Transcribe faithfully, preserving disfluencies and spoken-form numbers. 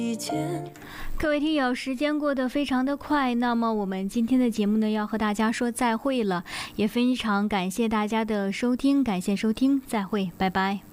各位听友，时间过得非常的快，那么我们今天的节目呢要和大家说再会了，也非常感谢大家的收听，感谢收听，再会，拜拜。